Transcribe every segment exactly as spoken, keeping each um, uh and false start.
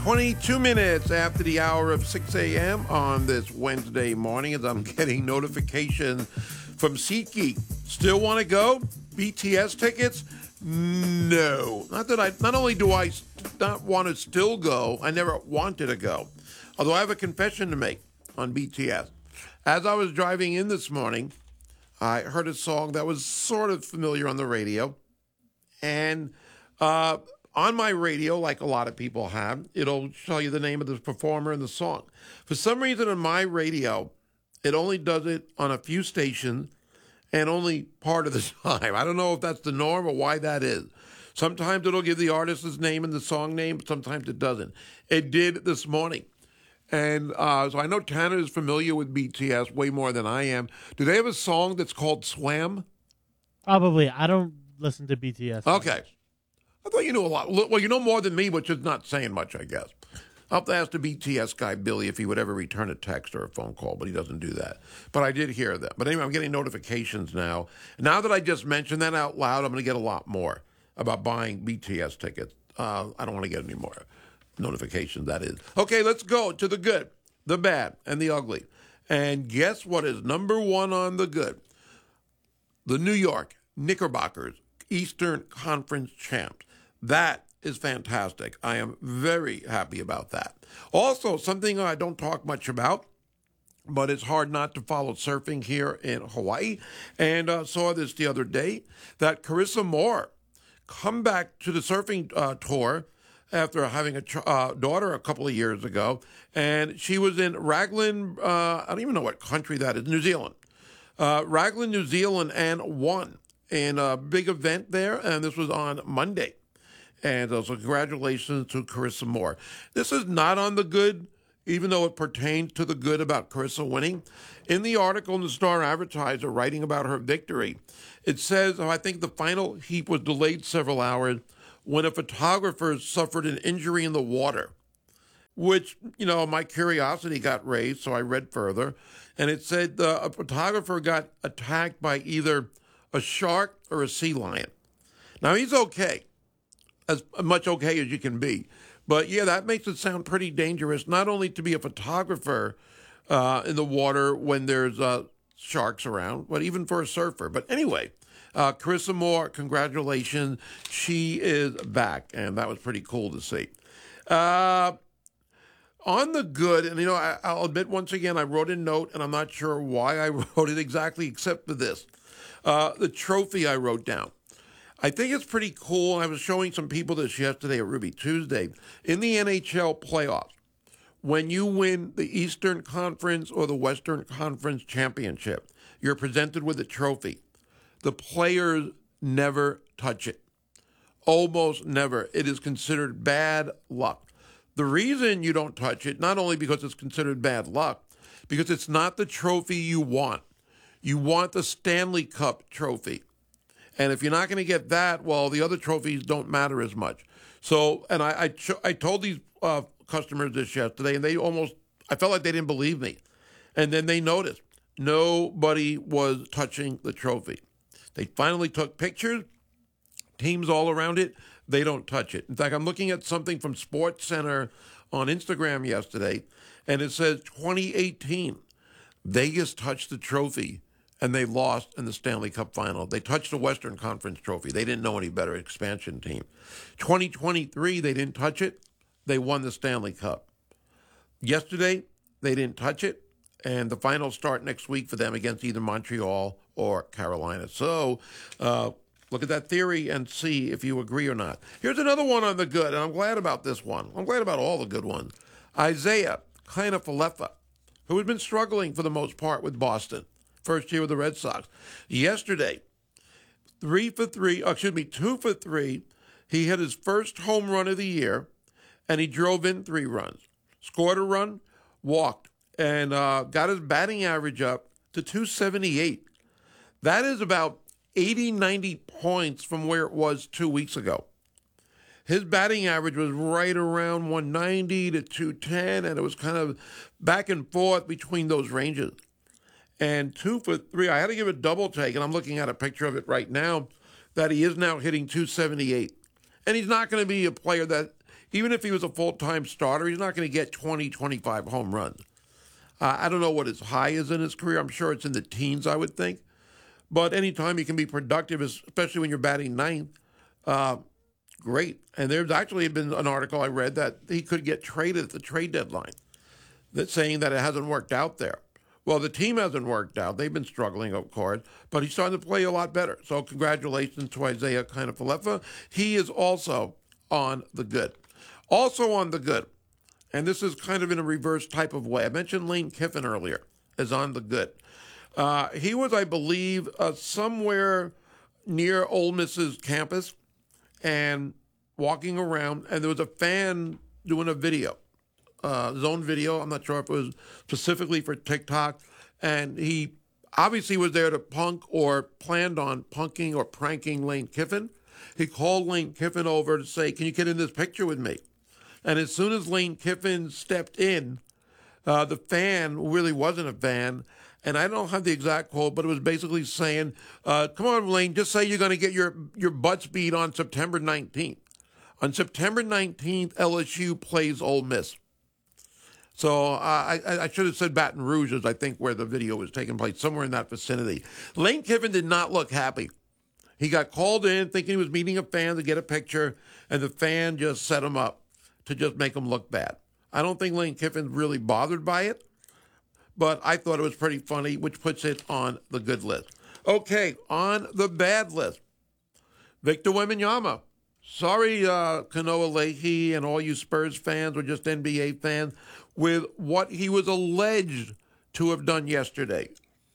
twenty-two minutes after the hour of six a.m. on this Wednesday morning as I'm getting notifications from SeatGeek. Still want to go? B T S tickets? No. Not that I, not only do I not want to still go, I never wanted to go. Although I have a confession to make on B T S. As I was driving in this morning, I heard a song that was sort of familiar on the radio. And uh, on my radio, like a lot of people have, it'll tell you the name of the performer and the song. For some reason on my radio, it only does it on a few stations and only part of the time. I don't know if that's the norm or why that is. Sometimes it'll give the artist's name and the song name, sometimes it doesn't. It did this morning. And uh, so I know Tanner is familiar with B T S way more than I am. Do they have a song that's called Swam? Probably. I don't listen to B T S. Okay. I thought you knew a lot. Well, you know more than me, which is not saying much, I guess. I'll have to ask the B T S guy, Billy, if he would ever return a text or a phone call, but he doesn't do that. But I did hear that. But anyway, I'm getting notifications now. Now that I just mentioned that out loud, I'm going to get a lot more about buying B T S tickets. Uh, I don't want to get any more notifications, that is. Okay, let's go to the good, the bad, and the ugly. And guess what is number one on the good? The New York Knickerbockers Eastern Conference champs. That is fantastic. I am very happy about that. Also, something I don't talk much about, but it's hard not to follow surfing here in Hawaii. And uh, saw this the other day, that Carissa Moore come back to the surfing uh, tour after having a ch- uh, daughter a couple of years ago. And she was in Raglan, uh, I don't even know what country that is, New Zealand. Uh, Raglan, New Zealand, and won in a big event there. And this was on Monday. And uh, so congratulations to Carissa Moore. This is not on the good, even though it pertains to the good about Carissa winning. In the article in the Star Advertiser writing about her victory, it says, oh, I think the final heat was delayed several hours when a photographer suffered an injury in the water, which, you know, my curiosity got raised, so I read further. And it said uh, a photographer got attacked by either a shark or a sea lion. Now, he's okay. As much okay as you can be. But, yeah, that makes it sound pretty dangerous, not only to be a photographer uh, in the water when there's uh, sharks around, but even for a surfer. But anyway, uh, Carissa Moore, congratulations. She is back, and that was pretty cool to see. Uh, on the good, and, you know, I, I'll admit once again, I wrote a note, and I'm not sure why I wrote it exactly except for this. Uh, the trophy I wrote down. I think it's pretty cool. I was showing some people this yesterday at Ruby Tuesday. In the N H L playoffs, when you win the Eastern Conference or the Western Conference championship, you're presented with a trophy. The players never touch it. Almost never. It is considered bad luck. The reason you don't touch it, not only because it's considered bad luck, because it's not the trophy you want. You want the Stanley Cup trophy. And if you're not going to get that, well, the other trophies don't matter as much. So, and I I, ch- I told these uh, customers this yesterday, and they almost, I felt like they didn't believe me. And then they noticed nobody was touching the trophy. They finally took pictures, teams all around it. They don't touch it. In fact, I'm looking at something from Sports Center on Instagram yesterday, and it says twenty eighteen, Vegas touched the trophy. And they lost in the Stanley Cup final. They touched the Western Conference trophy. They didn't know any better, expansion team. twenty twenty-three, they didn't touch it. They won the Stanley Cup. Yesterday, they didn't touch it. And the finals start next week for them against either Montreal or Carolina. So uh, look at that theory and see if you agree or not. Here's another one on the good, and I'm glad about this one. I'm glad about all the good ones. Isaiah Kiner-Falefa, who has been struggling for the most part with Boston. First year with the Red Sox. Yesterday, three for three, oh, excuse me, two for three. He hit his first home run of the year, and he drove in three runs. Scored a run, walked, and uh, got his batting average up to two seventy-eight. That is about eighty, ninety points from where it was two weeks ago. His batting average was right around one ninety to two ten, and it was kind of back and forth between those ranges. And two for three, I had to give a double take, and I'm looking at a picture of it right now, that he is now hitting two seventy-eight. And he's not going to be a player that even if he was a full-time starter, he's not going to get twenty, twenty-five home runs. Uh, I don't know what his high is in his career. I'm sure it's in the teens, I would think. But anytime you can be productive, especially when you're batting ninth, uh, great. And there's actually been an article I read that he could get traded at the trade deadline, that's saying that it hasn't worked out there. Well, the team hasn't worked out. They've been struggling, of course, but he's starting to play a lot better. So congratulations to Isaiah Kiner-Falefa. He is also on the good. Also on the good, and this is kind of in a reverse type of way. I mentioned Lane Kiffin earlier is on the good. Uh, he was, I believe, uh, somewhere near Ole Miss's campus and walking around, and there was a fan doing a video. Uh, his own video. I'm not sure if it was specifically for TikTok. And he obviously was there to punk or planned on punking or pranking Lane Kiffin. He called Lane Kiffin over to say, can you get in this picture with me? And as soon as Lane Kiffin stepped in, uh, the fan who really wasn't a fan, and I don't have the exact quote, but it was basically saying, uh, come on, Lane, just say you're going to get your, your butts beat on September nineteenth. On September nineteenth, L S U plays Ole Miss. So uh, I, I should have said Baton Rouge, as I think where the video was taking place, somewhere in that vicinity. Lane Kiffin did not look happy. He got called in thinking he was meeting a fan to get a picture, and the fan just set him up to just make him look bad. I don't think Lane Kiffin's really bothered by it, but I thought it was pretty funny, which puts it on the good list. Okay, on the bad list, Victor Wembanyama. Sorry, uh, Kanoa Leahy and all you Spurs fans or just N B A fans, with what he was alleged to have done yesterday.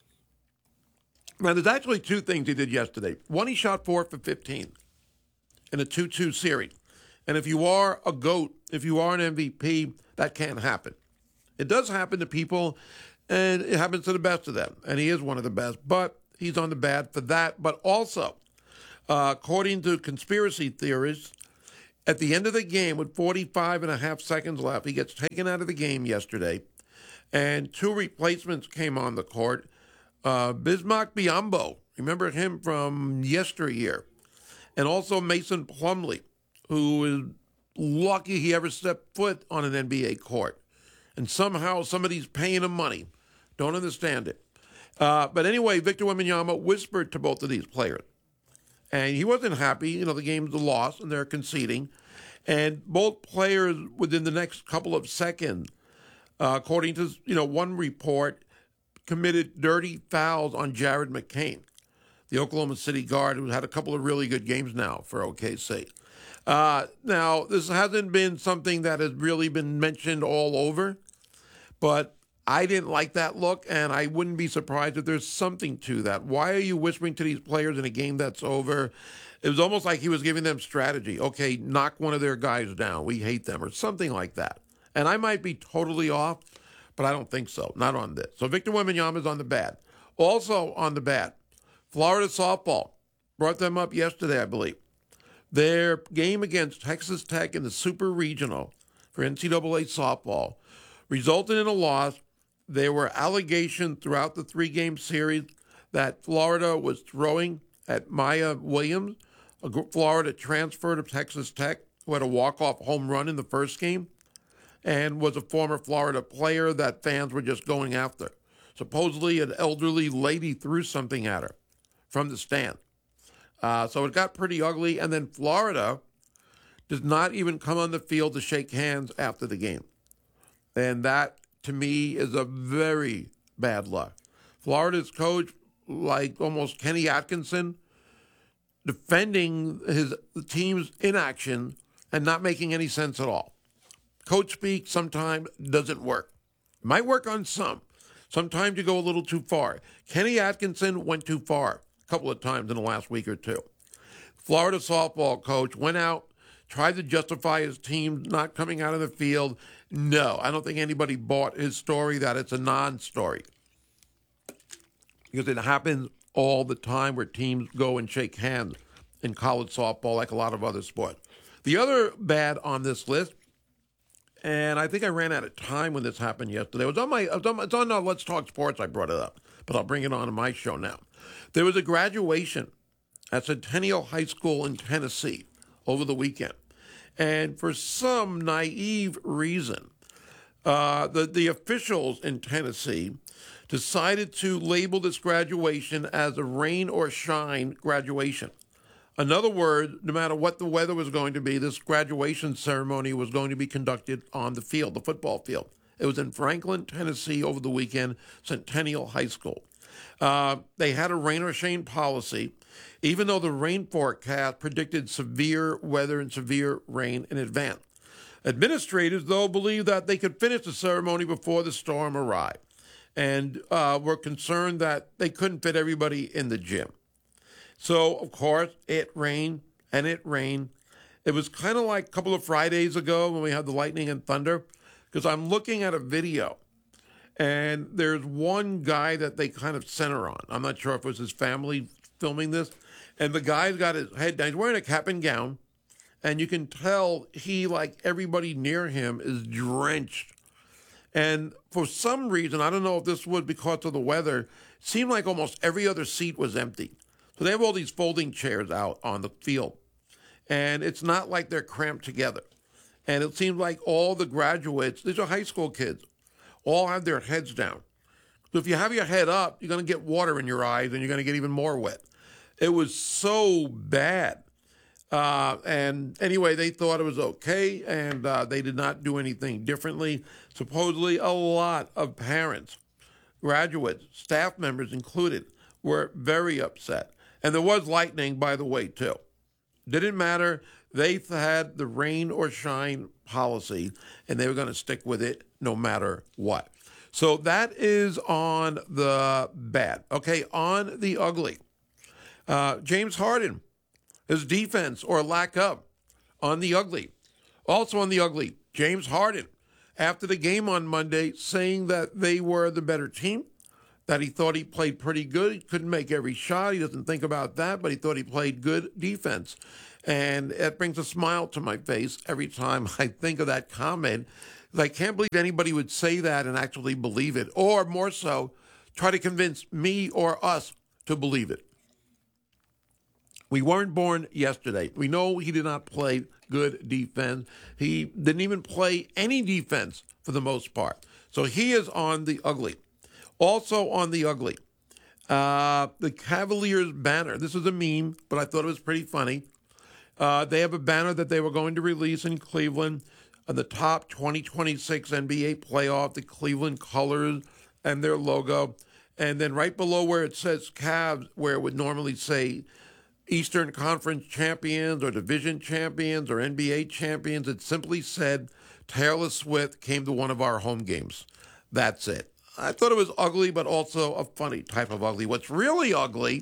Now, there's actually two things he did yesterday. One, he shot four for fifteen in a two two series. And if you are a GOAT, if you are an M V P, that can't happen. It does happen to people, and it happens to the best of them. And he is one of the best, but he's on the bad for that. But also, uh, according to conspiracy theorists, at the end of the game, with forty-five and a half seconds left, he gets taken out of the game yesterday, and two replacements came on the court. Uh, Bismack Biyombo, remember him from yesteryear, and also Mason Plumlee, who is lucky he ever stepped foot on an N B A court. And somehow somebody's paying him money. Don't understand it. Uh, but anyway, Victor Wembanyama whispered to both of these players. And he wasn't happy. You know, the game's a loss, and they're conceding. And both players, within the next couple of seconds, uh, according to, you know, one report, committed dirty fouls on Jared McCain, the Oklahoma City guard, who had a couple of really good games now for O K C. Uh, now, this hasn't been something that has really been mentioned all over, but I didn't like that look, and I wouldn't be surprised if there's something to that. Why are you whispering to these players in a game that's over? It was almost like he was giving them strategy. Okay, knock one of their guys down. We hate them, or something like that. And I might be totally off, but I don't think so. Not on this. So Victor Wembanyama is on the bad. Also on the bad, Florida softball. Brought them up yesterday, I believe. Their game against Texas Tech in the Super Regional for N C double A softball resulted in a loss. There were allegations throughout the three-game series that Florida was throwing at Maya Williams, a Florida transfer to Texas Tech, who had a walk-off home run in the first game and was a former Florida player that fans were just going after. Supposedly, an elderly lady threw something at her from the stand. Uh, so it got pretty ugly, and then Florida does not even come on the field to shake hands after the game. And that, to me, is a very bad luck. Florida's coach, like almost Kenny Atkinson, defending his team's inaction and not making any sense at all. Coach speak sometimes doesn't work. Might work on some. Sometimes you go a little too far. Kenny Atkinson went too far a couple of times in the last week or two. Florida softball coach went out, tried to justify his team not coming out of the field. No, I don't think anybody bought his story that it's a non-story. Because it happens all the time where teams go and shake hands in college softball like a lot of other sports. The other bad on this list, and I think I ran out of time when this happened yesterday. It was on my, it was on, it's on uh, Let's Talk Sports, I brought it up, but I'll bring it on to my show now. There was a graduation at Centennial High School in Tennessee over the weekend. And for some naive reason, uh, the, the officials in Tennessee decided to label this graduation as a rain or shine graduation. In other words, no matter what the weather was going to be, this graduation ceremony was going to be conducted on the field, the football field. It was in Franklin, Tennessee over the weekend, Centennial High School. Uh, they had a rain or shine policy, even though the rain forecast predicted severe weather and severe rain in advance. Administrators, though, believed that they could finish the ceremony before the storm arrived, and uh, were concerned that they couldn't fit everybody in the gym. So, of course, it rained, and it rained. It was kind of like a couple of Fridays ago when we had the lightning and thunder, because I'm looking at a video, and there's one guy that they kind of center on. I'm not sure if it was his family filming this, and the guy's got his head down. He's wearing a cap and gown, and you can tell he, like everybody near him, is drenched. And for some reason, I don't know if this was because of the weather, it seemed like almost every other seat was empty. So they have all these folding chairs out on the field, and it's not like they're cramped together. And it seems like all the graduates, these are high school kids, all have their heads down. So if you have your head up, you're going to get water in your eyes, and you're going to get even more wet. It was so bad. Uh, and anyway, they thought it was okay, and uh, they did not do anything differently. Supposedly, a lot of parents, graduates, staff members included, were very upset. And there was lightning, by the way, too. Didn't matter. They had the rain or shine policy, and they were going to stick with it no matter what. So that is on the bad. Okay, on the ugly. Uh, James Harden, his defense or lack of, on the ugly. Also on the ugly, James Harden, after the game on Monday, saying that they were the better team, that he thought he played pretty good. He couldn't make every shot. He doesn't think about that, but he thought he played good defense. And it brings a smile to my face every time I think of that comment. I can't believe anybody would say that and actually believe it, or more so, try to convince me or us to believe it. We weren't born yesterday. We know he did not play good defense. He didn't even play any defense for the most part. So he is on the ugly. Also on the ugly, uh, the Cavaliers banner. This is a meme, but I thought it was pretty funny. Uh, they have a banner that they were going to release in Cleveland on the top twenty twenty-six N B A playoff, the Cleveland colors and their logo. And then right below where it says Cavs, where it would normally say Eastern Conference champions or division champions or N B A champions, it simply said Taylor Swift came to one of our home games. That's it. I thought it was ugly, but also a funny type of ugly. What's really ugly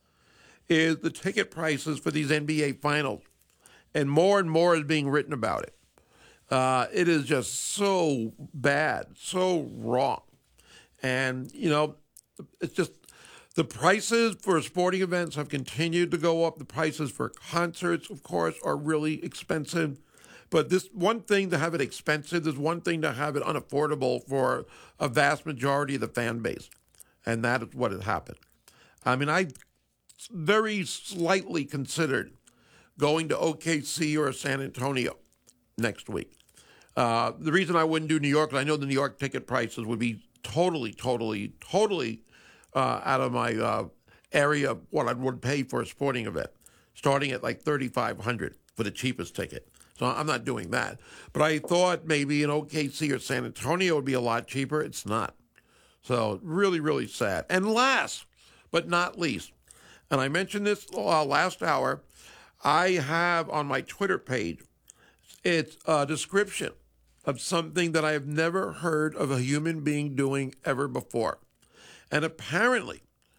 is the ticket prices for these N B A finals. And more and more is being written about it. Uh, it is just so bad, so wrong. And, you know, it's just the prices for sporting events have continued to go up. The prices for concerts, of course, are really expensive. But this one thing to have it expensive, there's one thing to have it unaffordable for a vast majority of the fan base. And that is what had happened. I mean, I very slightly considered going to O K C or San Antonio next week. Uh, the reason I wouldn't do New York is I know the New York ticket prices would be totally, totally, totally uh, out of my uh, area of what I would pay for a sporting event, starting at like thirty-five hundred dollars for the cheapest ticket. So I'm not doing that. But I thought maybe in O K C or San Antonio would be a lot cheaper. It's not. So really, really sad. And last but not least, and I mentioned this uh, last hour, I have on my Twitter page, it's a description of something that I have never heard of a human being doing ever before. And apparently,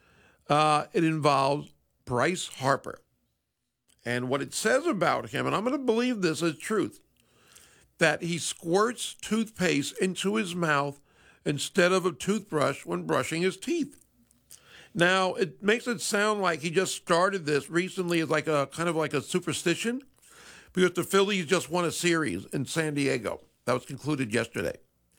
uh, it involves Bryce Harper. And what it says about him, and I'm going to believe this as truth, that he squirts toothpaste into his mouth instead of a toothbrush when brushing his teeth. Now, it makes it sound like he just started this recently as like a kind of like a superstition, because the Phillies just won a series in San Diego. That was concluded yesterday.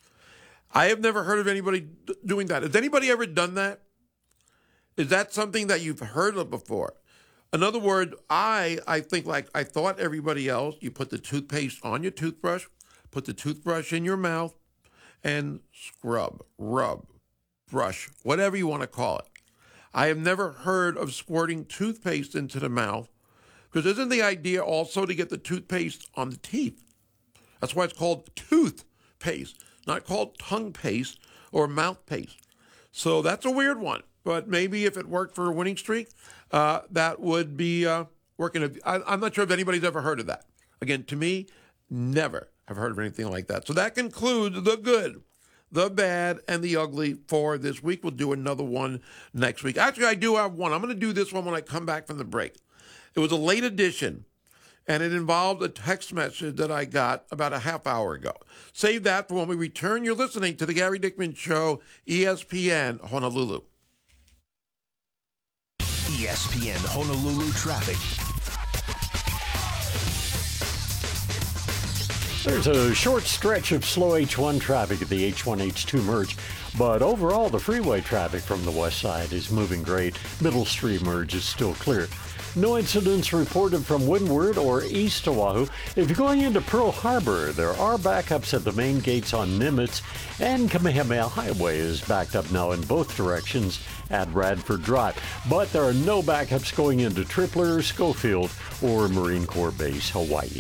I have never heard of anybody d- doing that. Has anybody ever done that? Is that something that you've heard of before? In other words, I I think like I thought everybody else. You put the toothpaste on your toothbrush, put the toothbrush in your mouth, and scrub, rub, brush, whatever you want to call it. I have never heard of squirting toothpaste into the mouth, because isn't the idea also to get the toothpaste on the teeth? That's why it's called toothpaste, not called tongue paste or mouth paste. So that's a weird one. But maybe if it worked for a winning streak, uh, that would be uh, working. I, I'm not sure if anybody's ever heard of that. Again, to me, never have heard of anything like that. So that concludes the good, the bad, and the ugly for this week. We'll do another one next week. Actually, I do have one. I'm going to do this one when I come back from the break. It was a late edition, and it involved a text message that I got about a half hour ago. Save that for when we return. You're listening to the Gary Dickman Show, E S P N Honolulu. E S P N Honolulu traffic. There's a short stretch of slow H one traffic at the H one H two merge, but overall the freeway traffic from the west side is moving great. Middle Street merge is still clear. No incidents reported from Windward or East Oahu. If you're going into Pearl Harbor, there are backups at the main gates on Nimitz, and Kamehameha Highway is backed up now in both directions at Radford Drive. But there are no backups going into Tripler, Schofield, or Marine Corps Base, Hawaii.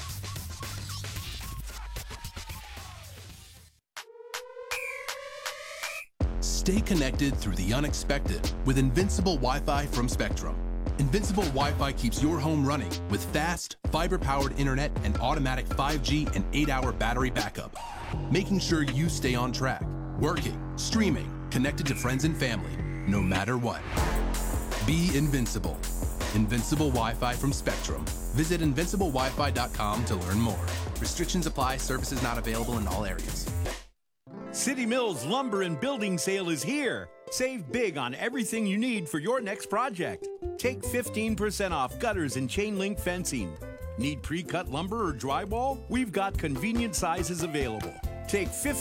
Stay connected through the unexpected with Invincible Wi-Fi from Spectrum. Invincible Wi-Fi keeps your home running with fast, fiber-powered internet and automatic five G and eight hour battery backup, making sure you stay on track, working, streaming, connected to friends and family, no matter what. Be invincible. Invincible Wi-Fi from Spectrum. Visit invincible wi fi dot com to learn more. Restrictions apply. Services not available in all areas. City Mills Lumber and Building Sale is here. Save big on everything you need for your next project. Take fifteen percent off gutters and chain link fencing. Need pre-cut lumber or drywall? We've got convenient sizes available. Take fifteen